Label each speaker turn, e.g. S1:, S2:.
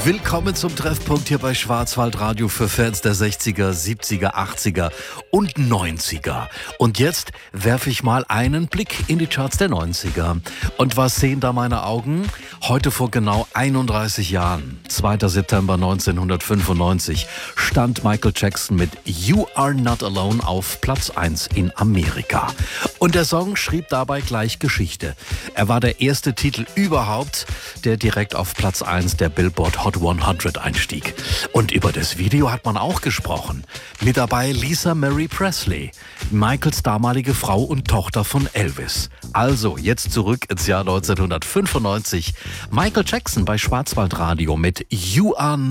S1: Willkommen zum Treffpunkt hier bei Schwarzwaldradio für Fans der 60er, 70er, 80er und 90er. Und jetzt werfe ich mal einen Blick in die Charts der 90er. Und was sehen da meine Augen? Heute vor genau 31 Jahren, 2. September 1995, stand Michael Jackson mit You Are Not Alone auf Platz 1 in Amerika. Und der Song schrieb dabei gleich Geschichte. Er war der erste Titel überhaupt, der direkt auf Platz 1 der Billboard Hot 100 einstieg. Und über das Video hat man auch gesprochen. Mit dabei Lisa Marie Presley, Michaels damalige Frau und Tochter von Elvis. Also jetzt zurück ins Jahr 1995. Michael Jackson bei Schwarzwaldradio mit You Are